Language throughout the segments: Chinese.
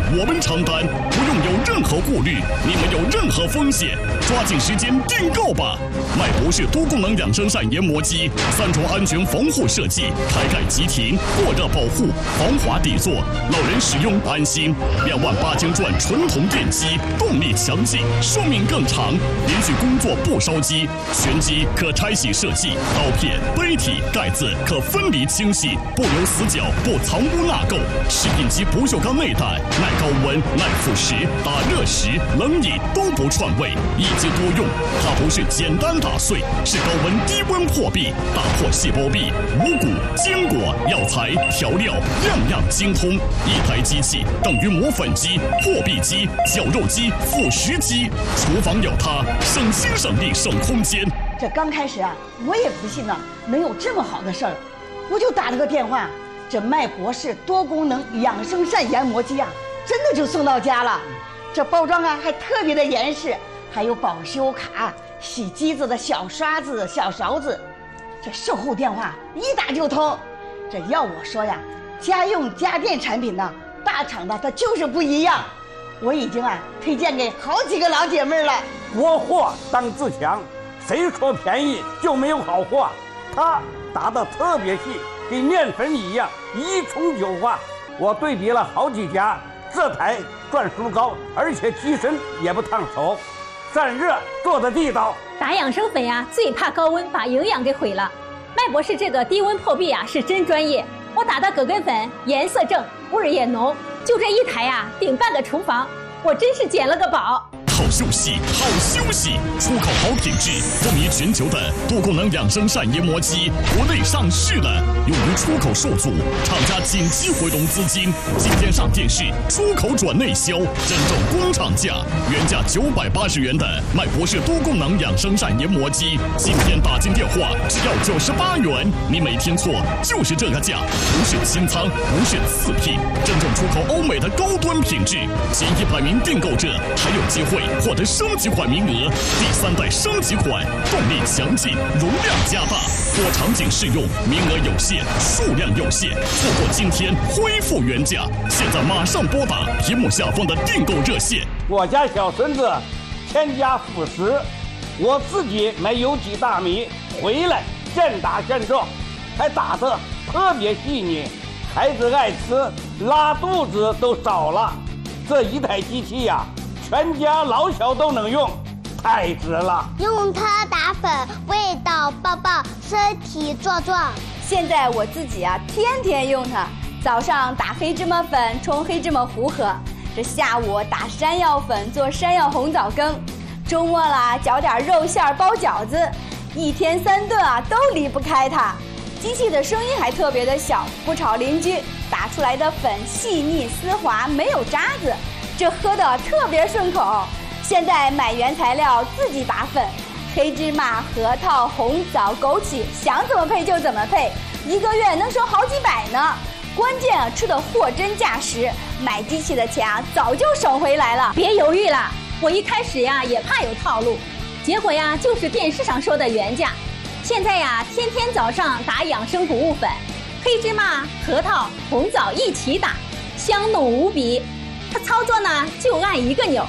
我们承担，不用有任何顾虑，你们有任何风险，抓紧时间订购吧！麦博士多功能养生膳研磨机，3重安全防护设计，开盖即停，过热保护，防滑底座，老人使用安心。28000转纯铜电机，动力强劲，寿命更长，连续工作不烧机。全机可拆洗设计，刀片、杯体、盖子可分离清洗，不留死角，不藏污纳垢。食品级不锈钢内胆，耐高温、耐腐蚀，打热时、冷饮都不串味，一机多用。它不是简单打碎，是高温低温破壁，打破细胞壁，五谷、坚果、药材、调料样样精通。一台机器等于磨粉机、破壁机、绞肉机、腐蚀机，厨房有它，省心省力省空间。 这刚开始啊，我也不信呢，能有这么好的事儿，我就打了个电话。这麦博士多功能养生膳研磨机啊，真的就送到家了。这包装啊还特别的严实，还有保修卡、洗机子的小刷子、小勺子。这售后电话一打就通。这要我说呀，家用家电产品呢，大厂的它就是不一样。我已经啊推荐给好几个老姐妹了。 国货当自强，谁说便宜就没有好货？它打得特别细，跟面粉一样一冲就化。我对比了好几家，这台转速高，而且机身也不烫手，散热做的地道。 打养生粉呀，最怕高温把营养给毁了。麦博士这个低温破壁啊是真专业，我打的葛根粉颜色正，味儿也浓，就这一台呀顶半个厨房，我真是捡了个宝。 好休息，好休息！出口好品质，风靡全球的多功能养生膳研磨机，国内上市了，用于出口受阻，厂家紧急回笼资金，今天上电视，出口转内销，真正工厂价，原价980元的麦博士多功能养生膳研磨机，今天打进电话只要98元，你没听错，就是这个价，不是清仓，不是次品，真正出口欧美的高端品质，前100名订购者还有机会获得升级款名额，第3代升级款，动力强劲，容量加大，多场景适用，名额有限，数量有限，错过今天恢复原价，现在马上拨打屏幕下方的订购热线。 我家小孙子添加辅食，我自己买有机大米回来现打现做，还打得特别细腻，孩子爱吃，拉肚子都少了。这一台机器呀，全家老小都能用，太值了！ 用它打粉，味道爆爆，身体壮壮。 现在我自己啊，天天用它。早上打黑芝麻粉冲黑芝麻糊喝，这下午打山药粉做山药红枣羹，周末啦搅点肉馅包饺子，一天3顿啊都离不开它。机器的声音还特别的小，不吵邻居，打出来的粉细腻丝滑，没有渣子。这喝的特别顺口，现在买原材料自己打粉，黑芝麻、核桃、红枣、枸杞，想怎么配就怎么配，1个月能省好几百呢。关键吃的货真价实，买机器的钱啊早就省回来了。 别犹豫了，我一开始呀也怕有套路，结果呀就是电视上说的原价。现在呀天天早上打养生谷物粉，黑芝麻、核桃、红枣一起打，香浓无比。它操作呢就按1个钮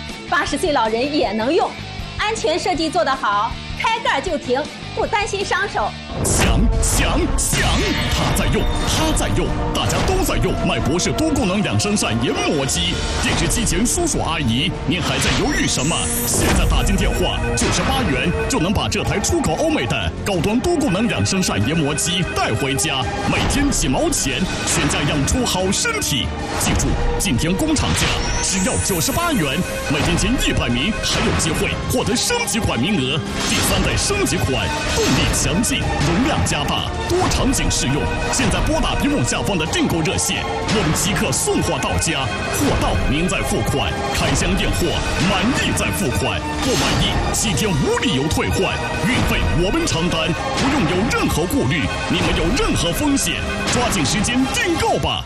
，80岁老人也能用，安全设计做得好，开盖就停，不担心伤手。 想，他在用，大家都在用麦博士多功能养生膳研磨机。电视机前叔叔阿姨，您还在犹豫什么？现在打进电话，98元就能把这台出口欧美的高端多功能养生膳研磨机带回家，每天几毛钱，全家养出好身体。记住，今天工厂价只要98元，每天前100名还有机会获得升级款名额，第3代升级款，动力强劲，容量加大，多场景适用。现在拨打屏幕下方的订购热线，我们即刻送货到家，货到您再付款，开箱验货，满意再付款，不满意7天无理由退换，运费我们承担，不用有任何顾虑，你们有任何风险，抓紧时间订购吧。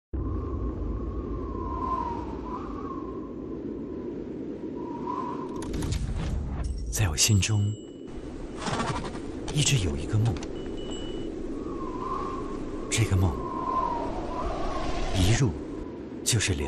在我心中一直有一个梦，这个梦一入就是2